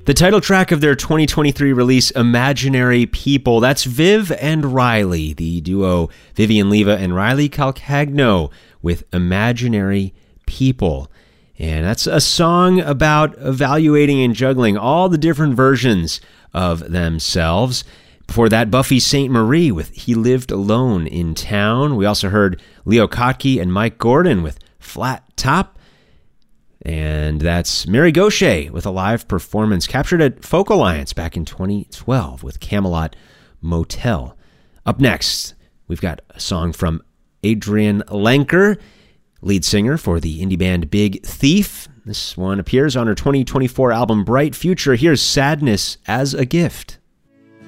The title track of their 2023 release, Imaginary People. That's Viv and Riley, the duo Vivian Leva and Riley Calcagno with Imaginary People. And that's a song about evaluating and juggling all the different versions of themselves. Before that, Buffy St. Marie with He Lived Alone in Town. We also heard Leo Kottke and Mike Gordon with Flat Top. And that's Mary Gauthier with a live performance captured at Folk Alliance back in 2012 with Camelot Motel. Up next, we've got a song from Adrian Lenker, lead singer for the indie band Big Thief. This one appears on her 2024 album Bright Future. Here's Sadness as a Gift.